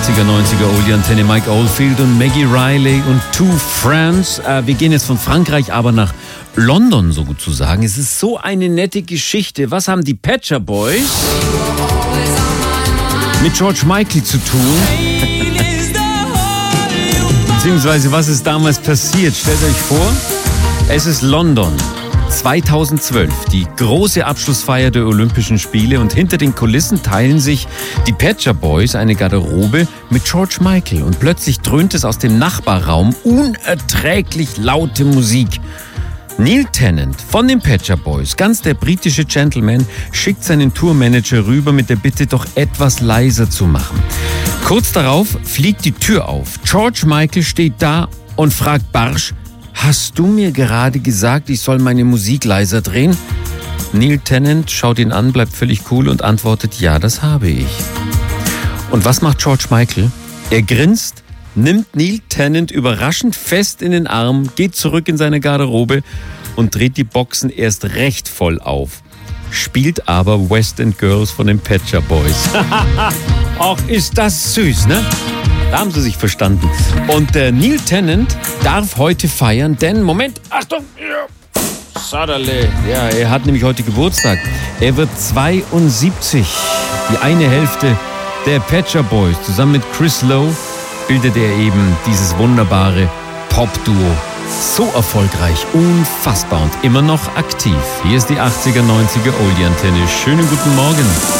80er, 90er Oldie-Antenne, Mike Oldfield und Maggie Riley und Two Friends. Wir gehen jetzt von Frankreich aber nach London sozusagen. Es ist so eine nette Geschichte. Was haben die Pet Shop Boys mit George Michael zu tun? Beziehungsweise was ist damals passiert? Stellt euch vor, es ist London. 2012, die große Abschlussfeier der Olympischen Spiele, und hinter den Kulissen teilen sich die Pet Shop Boys eine Garderobe mit George Michael und plötzlich dröhnt es aus dem Nachbarraum unerträglich laute Musik. Neil Tennant von den Pet Shop Boys, ganz der britische Gentleman, schickt seinen Tourmanager rüber mit der Bitte, doch etwas leiser zu machen. Kurz darauf fliegt die Tür auf. George Michael steht da und fragt barsch: Hast du mir gerade gesagt, ich soll meine Musik leiser drehen? Neil Tennant schaut ihn an, bleibt völlig cool und antwortet: Ja, das habe ich. Und was macht George Michael? Er grinst, nimmt Neil Tennant überraschend fest in den Arm, geht zurück in seine Garderobe und dreht die Boxen erst recht voll auf. Spielt aber West End Girls von den Pet Shop Boys. Ach, ist das süß, ne? Da haben sie sich verstanden. Und Neil Tennant darf heute feiern, denn, Moment, Achtung, Sadale. Ja, er hat nämlich heute Geburtstag. Er wird 72. Die eine Hälfte der Pet Shop Boys. Zusammen mit Chris Lowe bildet er eben dieses wunderbare Pop-Duo. So erfolgreich, unfassbar und immer noch aktiv. Hier ist die 80er, 90er Oldie-Antenne. Schönen guten Morgen.